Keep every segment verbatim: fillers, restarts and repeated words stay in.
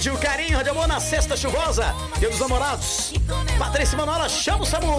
Pede o carinho de amor na sexta chuvosa. Dia dos namorados. Patrícia Manoela, chama o SAMU.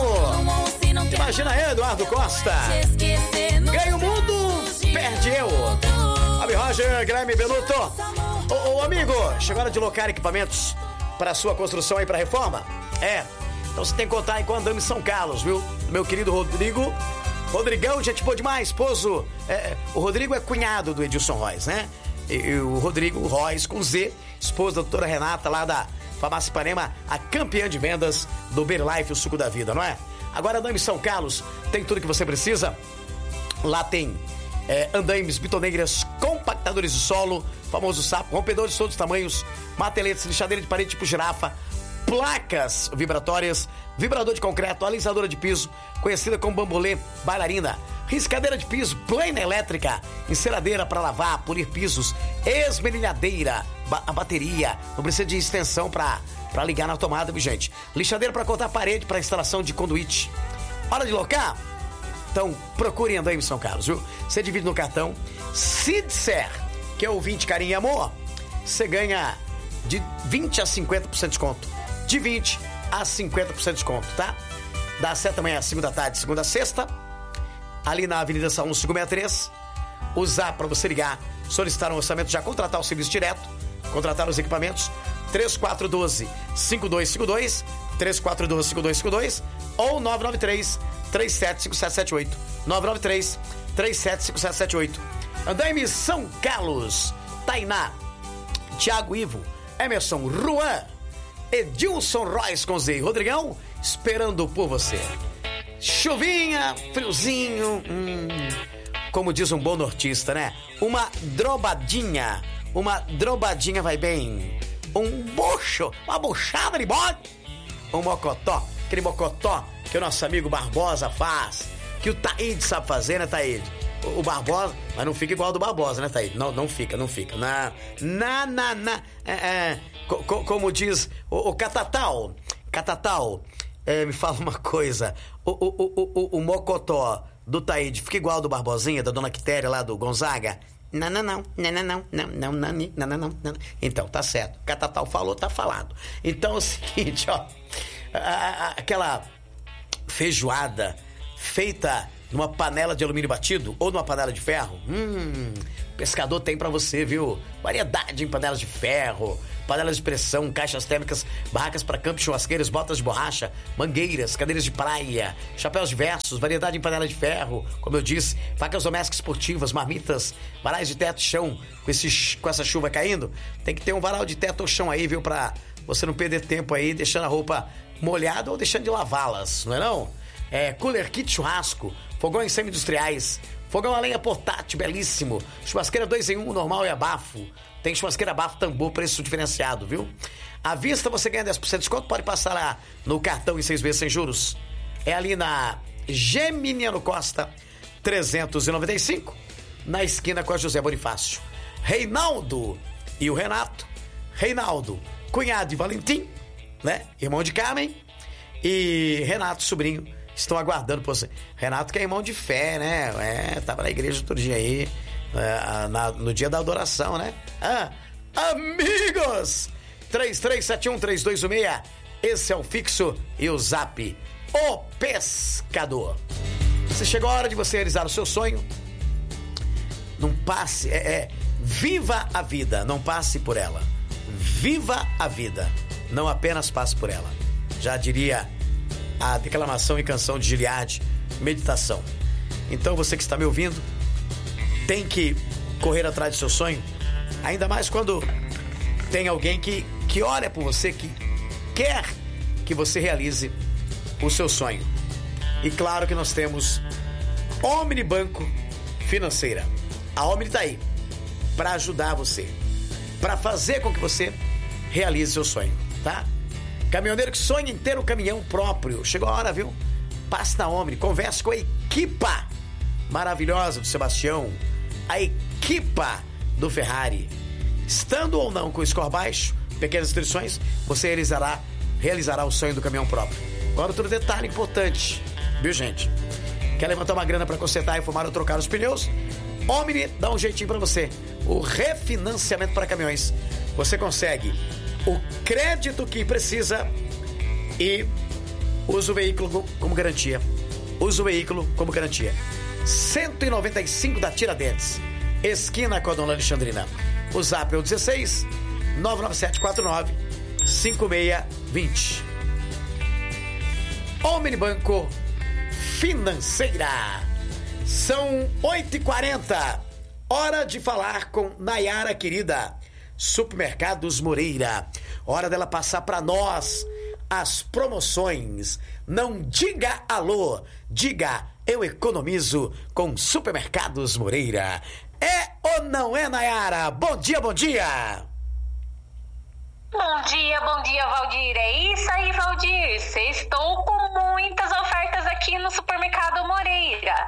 Imagina aí, Eduardo Costa. Ganha o mundo, perde eu. Abi Roger, Guilherme Benuto. Ô, ô amigo, chegou a hora de locar equipamentos para sua construção e para reforma? É. Então você tem que contar aí com a Andame São Carlos, viu? Meu querido Rodrigo. Rodrigão, gente boa demais, esposo. É, o Rodrigo é cunhado do Edilson Royce, né? E, e o Rodrigo Royce com Z, esposa da doutora Renata, lá da Farmácia Ipanema, a campeã de vendas do Berlife, o suco da vida, não é? Agora, Andame São Carlos tem tudo que você precisa. Lá tem é, andaimes, bitoneiras, compactadores de solo, famoso sapo, rompedores de todos os tamanhos, mateletes, lixadeira de parede tipo girafa, placas vibratórias, vibrador de concreto, alisadora de piso, conhecida como bambolê, bailarina, riscadeira de piso, plana elétrica, enceradeira para lavar, polir pisos, esmerilhadeira, ba- a bateria, não precisa de extensão para para ligar na tomada, viu, gente? Lixadeira para cortar a parede, para instalação de conduíte. Hora de locar? Então, procure Andaime São Carlos, viu? Você divide no cartão. Se disser que é ouvinte, carinho e amor, você ganha de vinte a cinquenta por cento de desconto. De vinte a cinquenta por cento de desconto, tá? Das sete da manhã às cinco da tarde, segunda a sexta, ali na Avenida Salão cinco seis três. Usar para você ligar, solicitar um orçamento, já contratar o serviço direto, contratar os equipamentos, três quatro um dois, cinco dois cinco dois, três quatro um dois, cinco dois cinco dois ou nove nove três, três sete cinco sete sete oito. nove nove três, três sete cinco sete sete oito. Andaime São Carlos, Tainá, Thiago Ivo, Emerson, Juan, Edilson Royce com Z, Rodrigão, esperando por você. Chuvinha, friozinho, hum, como diz um bom nortista, né? Uma drobadinha, uma drobadinha vai bem. Um bucho, uma buchada de bode. Um mocotó, aquele mocotó que o nosso amigo Barbosa faz, que o Taíde sabe fazer, né, Taíde? O, o Barbosa, mas não fica igual ao do Barbosa, né, Taíde? Não, não fica, não fica. Na, na, na, na é, é, co, co, como diz o, o Catatal, Catatal, é, me fala uma coisa, o, o, o, o, o mocotó do Taíde fica igual ao do Barbosinha, da Dona Quitéria lá do Gonzaga? Não, não, não, não, não, não, não, não, não, não, não, não, não. Então, tá certo. Catatal falou, tá falado. Então é o seguinte, ó. A, a, aquela feijoada feita numa panela de alumínio batido ou numa panela de ferro, hum, pescador tem pra você, viu? Variedade em panelas de ferro, panelas de pressão, caixas térmicas, barracas para campo, churrasqueiras, botas de borracha, mangueiras, cadeiras de praia, chapéus diversos, variedade em panela de ferro, como eu disse, facas domésticas esportivas, marmitas, varais de teto e chão, com, esse, com essa chuva caindo, tem que ter um varal de teto ou chão aí, viu? Pra você não perder tempo aí, deixando a roupa molhada ou deixando de lavá-las, não é não? É, cooler kit churrasco, fogões semi-industriais, fogão a lenha portátil, belíssimo, churrasqueira dois em um, normal e abafo, tem churrasqueira abafo tambor, preço diferenciado, viu? À vista você ganha dez por cento de desconto, pode passar lá no cartão em seis vezes sem juros. É ali na Geminiano Costa, trezentos e noventa e cinco, na esquina com a José Bonifácio. Reinaldo e o Renato, Reinaldo, cunhado de Valentim, né? Irmão de Carmen, e Renato, sobrinho, estão aguardando por você. Renato que é irmão de fé, né? É, tava na igreja outro dia aí, é, na, no dia da adoração, né? Ah, amigos! três três sete um, três dois um seis, esse é o fixo e o zap, o pescador. Se chegou a hora de você realizar o seu sonho, não passe, é, é viva a vida, não passe por ela. Viva a vida, não apenas passe por ela. Já diria a declamação e canção de Giliard, meditação. Então você que está me ouvindo, tem que correr atrás do seu sonho, ainda mais quando tem alguém que, que olha por você, que quer que você realize o seu sonho. E claro que nós temos Omni Banco Financeira. A Omni está aí para ajudar você, para fazer com que você realize seu sonho, tá? Caminhoneiro que sonha em ter um caminhão próprio, chegou a hora, viu? Passe na Omni, converse com a equipa maravilhosa do Sebastião, a equipa do Ferrari. Estando ou não com o score baixo, pequenas inscrições, você realizará, realizará o sonho do caminhão próprio. Agora outro detalhe importante, viu, gente? Quer levantar uma grana para consertar, reformar ou trocar os pneus? Omni dá um jeitinho para você. O refinanciamento para caminhões. Você consegue o crédito que precisa e usa o veículo como garantia. Usa o veículo como garantia. cento e noventa e cinco da Tiradentes, esquina com a Dona Alexandrina. O zap é o dezesseis, nove nove sete quatro nove, cinco seis dois zero. Omnibanco Financeira. São oito e quarenta. Hora de falar com Nayara querida. Supermercados Moreira. Hora dela passar para nós as promoções. Não diga alô, diga eu economizo com Supermercados Moreira. É ou não é, Nayara? Bom dia, bom dia! Bom dia, bom dia, Valdir. É isso aí, Valdir. Estou com muitas ofertas aqui no Supermercado Moreira.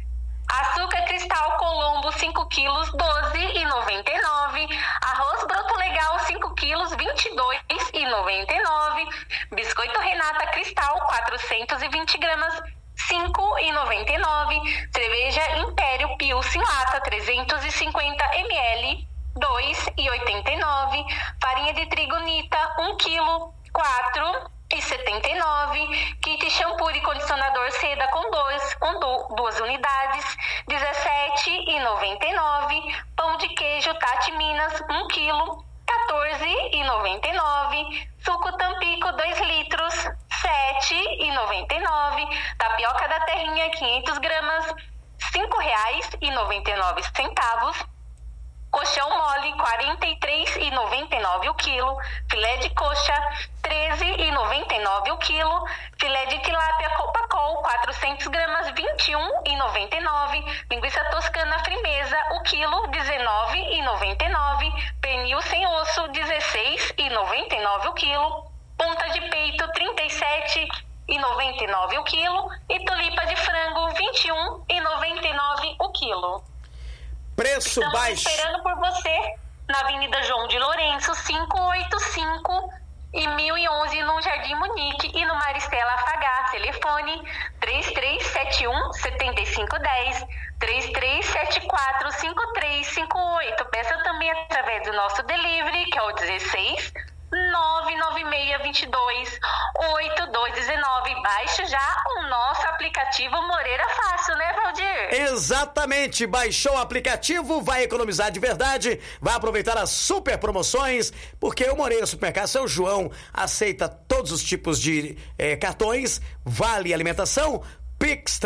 Açúcar cristal Colombo cinco quilos, doze reais e noventa e nove centavos. Arroz broto legal cinco quilos, vinte e dois reais e noventa e nove centavos. Biscoito Renata cristal quatrocentos e vinte gramas, cinco reais e noventa e nove centavos. Cerveja Império Pilsen lata trezentos e cinquenta mililitros, dois reais e oitenta e nove centavos. Farinha de trigo Nita um quilo, quatro reais e setenta e nove centavos. Kit shampoo e condicionador seda com dois, com do, duas unidades, dezessete reais e noventa e nove centavos. Pão de queijo Tati Minas um quilo, quatorze reais e noventa e nove centavos. Suco Tampico dois litros, sete reais e noventa e nove centavos. Tapioca da Terrinha quinhentas gramas, cinco reais e noventa e nove centavos. Coxão mole, quarenta e três reais e noventa e nove centavos o quilo. Filé de coxa, treze reais e noventa e nove centavos o quilo. Filé de tilápia Copacol, quatrocentas gramas, vinte e um reais e noventa e nove centavos. Linguiça toscana Frimeza, o quilo, dezenove reais e noventa e nove centavos. Pernil sem osso, dezesseis reais e noventa e nove centavos o quilo. Ponta de peito, trinta e sete reais e noventa e nove centavos o quilo. E tulipa de frango, vinte e um reais e noventa e nove centavos o quilo. Preço Estamos baixo. esperando por você na Avenida João de Lourenço, quinhentos e oitenta e cinco e mil e onze no Jardim Munique e no Maristela Afagá. Telefone três três sete um, sete cinco um zero, três três sete quatro, cinco três cinco oito. Peça também através do nosso delivery, que é o dezesseis, nove nove seis, dois dois, oito dois um nove. Baixe já o nosso aplicativo Moreira Fácil, né, Valdir? Exatamente, baixou o aplicativo, vai economizar de verdade, vai aproveitar as super promoções, porque o Moreira Supermercado, seu João, aceita todos os tipos de eh, cartões, vale alimentação, Pix